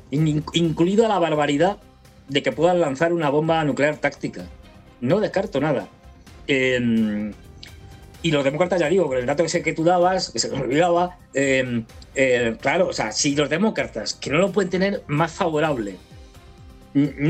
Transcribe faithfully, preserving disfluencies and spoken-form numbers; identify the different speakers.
Speaker 1: In, incluida la barbaridad de que puedan lanzar una bomba nuclear táctica. No descarto nada. Eh, y los demócratas, ya digo, con el dato que sé que tú dabas, que se me olvidaba, eh, eh, claro, o sea, si los demócratas, que no lo pueden tener más favorable,